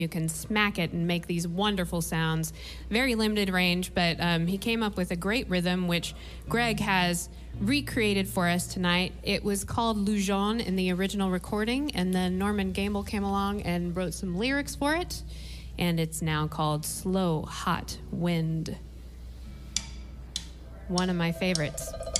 You can smack it and make these wonderful sounds. Very limited range, but he came up with a great rhythm, which Greg has recreated for us tonight. It was called Lujon in the original recording, and then Norman Gamble came along and wrote some lyrics for it, and it's now called Slow Hot Wind. One of my favorites.